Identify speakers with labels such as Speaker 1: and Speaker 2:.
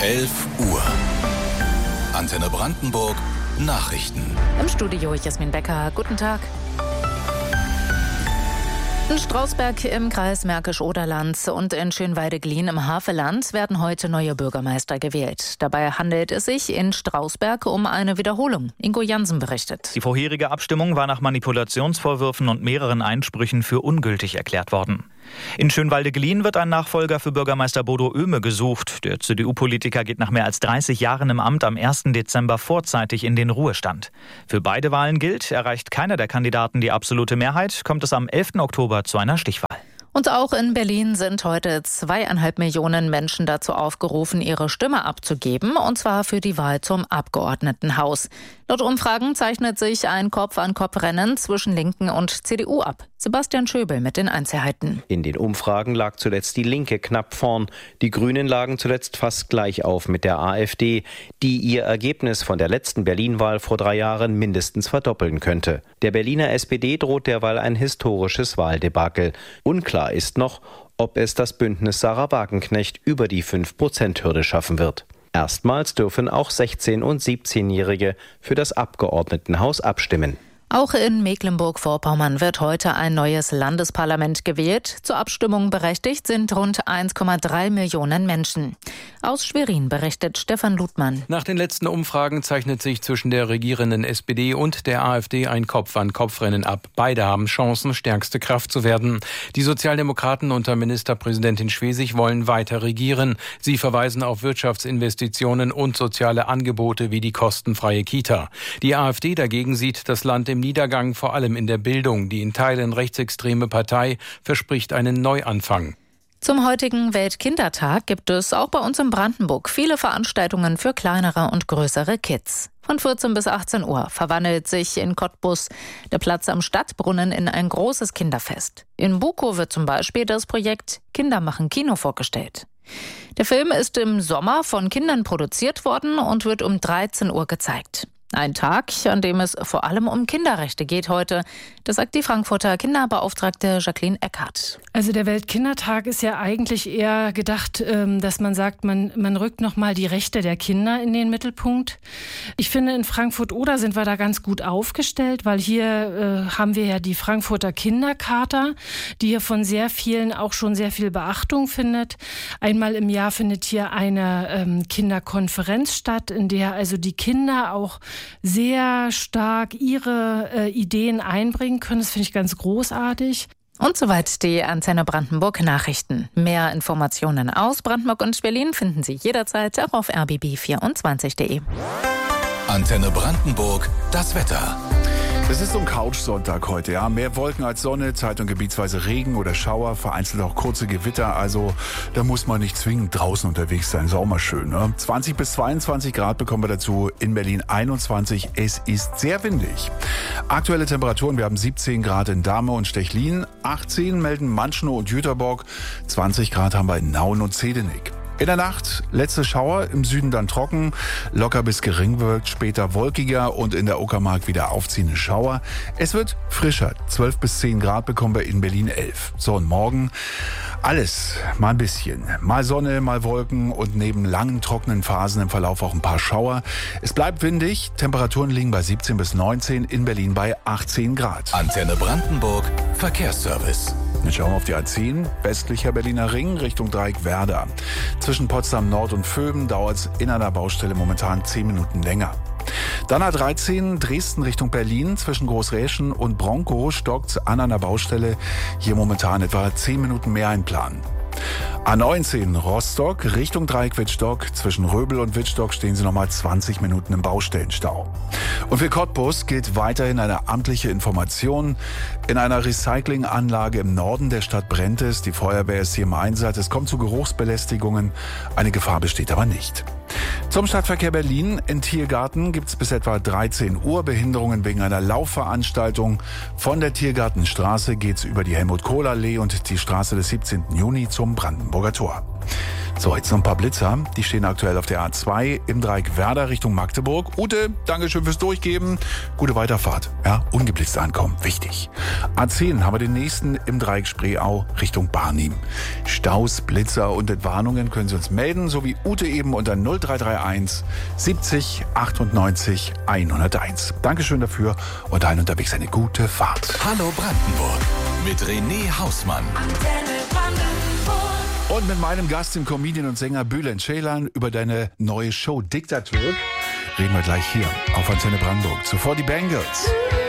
Speaker 1: 11 Uhr. Antenne Brandenburg Nachrichten.
Speaker 2: Im Studio Jasmin Becker. Guten Tag. In Strausberg im Kreis Märkisch-Oderland und in Schönweide-Glien im Havelland werden heute neue Bürgermeister gewählt. Dabei handelt es sich in Strausberg um eine Wiederholung. Ingo Jansen berichtet.
Speaker 3: Die vorherige Abstimmung war nach Manipulationsvorwürfen und mehreren Einsprüchen für ungültig erklärt worden. In Schönweide-Glien wird ein Nachfolger für Bürgermeister Bodo Oehme gesucht. Der CDU-Politiker geht nach mehr als 30 Jahren im Amt am 1. Dezember vorzeitig in den Ruhestand. Für beide Wahlen gilt, erreicht keiner der Kandidaten die absolute Mehrheit, kommt es am 11. Oktober zu einer Stichwahl.
Speaker 2: Und auch in Berlin sind heute 2,5 Millionen Menschen dazu aufgerufen, ihre Stimme abzugeben, und zwar für die Wahl zum Abgeordnetenhaus. Laut Umfragen zeichnet sich ein Kopf-an-Kopf-Rennen zwischen Linken und CDU ab. Sebastian Schöbel mit den Einzelheiten.
Speaker 4: In den Umfragen lag zuletzt die Linke knapp vorn. Die Grünen lagen zuletzt fast gleich auf mit der AfD, die ihr Ergebnis von der letzten Berlin-Wahl vor 3 Jahren mindestens verdoppeln könnte. Der Berliner SPD droht derweil ein historisches Wahldebakel. Unklar ist noch, ob es das Bündnis Sarah Wagenknecht über die 5%-Hürde schaffen wird. Erstmals dürfen auch 16- und 17-Jährige für das Abgeordnetenhaus abstimmen.
Speaker 2: Auch in Mecklenburg-Vorpommern wird heute ein neues Landesparlament gewählt. Zur Abstimmung berechtigt sind rund 1,3 Millionen Menschen. Aus Schwerin berichtet Stefan Ludmann.
Speaker 5: Nach den letzten Umfragen zeichnet sich zwischen der regierenden SPD und der AfD ein Kopf-an-Kopf-Rennen ab. Beide haben Chancen, stärkste Kraft zu werden. Die Sozialdemokraten unter Ministerpräsidentin Schwesig wollen weiter regieren. Sie verweisen auf Wirtschaftsinvestitionen und soziale Angebote wie die kostenfreie Kita. Die AfD dagegen sieht das Land im Niedergang, vor allem in der Bildung. Die in Teilen rechtsextreme Partei verspricht einen Neuanfang.
Speaker 2: Zum heutigen Weltkindertag gibt es auch bei uns in Brandenburg viele Veranstaltungen für kleinere und größere Kids. Von 14 bis 18 Uhr verwandelt sich in Cottbus der Platz am Stadtbrunnen in ein großes Kinderfest. In Bukow wird zum Beispiel das Projekt Kinder machen Kino vorgestellt. Der Film ist im Sommer von Kindern produziert worden und wird um 13 Uhr gezeigt. Ein Tag, an dem es vor allem um Kinderrechte geht heute. Das sagt die Frankfurter Kinderbeauftragte Jacqueline Eckhardt.
Speaker 6: Also der Weltkindertag ist ja eigentlich eher gedacht, dass man sagt, man rückt nochmal die Rechte der Kinder in den Mittelpunkt. Ich finde, in Frankfurt-Oder sind wir da ganz gut aufgestellt, weil hier haben wir ja die Frankfurter Kindercharta, die hier von sehr vielen auch schon sehr viel Beachtung findet. Einmal im Jahr findet hier eine Kinderkonferenz statt, in der also die Kinder auch sehr stark ihre Ideen einbringen können. Das finde ich ganz großartig.
Speaker 2: Und soweit die Antenne Brandenburg Nachrichten. Mehr Informationen aus Brandenburg und Berlin finden Sie jederzeit auch auf rbb24.de.
Speaker 1: Antenne Brandenburg, das Wetter.
Speaker 7: Es ist so ein Couch-Sonntag heute, ja. Mehr Wolken als Sonne, Zeit- und gebietsweise Regen oder Schauer, vereinzelt auch kurze Gewitter. Also da muss man nicht zwingend draußen unterwegs sein. Ist auch mal schön, ne? 20 bis 22 Grad bekommen wir dazu. In Berlin 21. Es ist sehr windig. Aktuelle Temperaturen, wir haben 17 Grad in Dahme und Stechlin. 18 melden Manschnow und Jüterbock. 20 Grad haben wir in Nauen und Zedenik. In der Nacht letzte Schauer, im Süden dann trocken, locker bis gering wird, später wolkiger und in der Uckermark wieder aufziehende Schauer. Es wird frischer, 12 bis 10 Grad bekommen wir in Berlin 11. So, und morgen alles mal ein bisschen. Mal Sonne, mal Wolken und neben langen trockenen Phasen im Verlauf auch ein paar Schauer. Es bleibt windig, Temperaturen liegen bei 17 bis 19, in Berlin bei 18 Grad.
Speaker 1: Antenne Brandenburg Verkehrsservice.
Speaker 7: Jetzt schauen wir auf die A10, westlicher Berliner Ring Richtung Dreieck Werder. Zwischen Potsdam Nord und Vöben dauert es in einer Baustelle momentan 10 Minuten länger. Dann A13 Dresden Richtung Berlin, zwischen Großräschen und Bronkow stockt an einer Baustelle. Hier momentan etwa 10 Minuten mehr einplanen. A19 Rostock Richtung Dreieck Wittstock. Zwischen Röbel und Wittstock stehen Sie nochmal 20 Minuten im Baustellenstau. Und für Cottbus gilt weiterhin eine amtliche Information. In einer Recyclinganlage im Norden der Stadt brennt es. Die Feuerwehr ist hier im Einsatz. Es kommt zu Geruchsbelästigungen. Eine Gefahr besteht aber nicht. Zum Stadtverkehr Berlin. In Tiergarten gibt es bis etwa 13 Uhr Behinderungen wegen einer Laufveranstaltung. Von der Tiergartenstraße geht es über die Helmut-Kohl-Allee und die Straße des 17. Juni zum Brandenburg. Hamburger Tor. So, jetzt noch ein paar Blitzer. Die stehen aktuell auf der A2 im Dreieck Werder Richtung Magdeburg. Ute, Dankeschön fürs Durchgeben. Gute Weiterfahrt. Ja, ungeblitzt ankommen. Wichtig. A10 haben wir den nächsten im Dreieck Spreeau Richtung Barnim. Staus, Blitzer und Entwarnungen können Sie uns melden, so wie Ute eben unter 0331 70 98 101. Dankeschön dafür und allen unterwegs eine gute Fahrt.
Speaker 1: Hallo Brandenburg mit René Hausmann.
Speaker 7: Und mit meinem Gast, dem Comedian und Sänger Bülent Ceylan, über deine neue Show Diktatürk reden wir gleich hier auf Antenne Brandenburg. Zuvor die Bangles.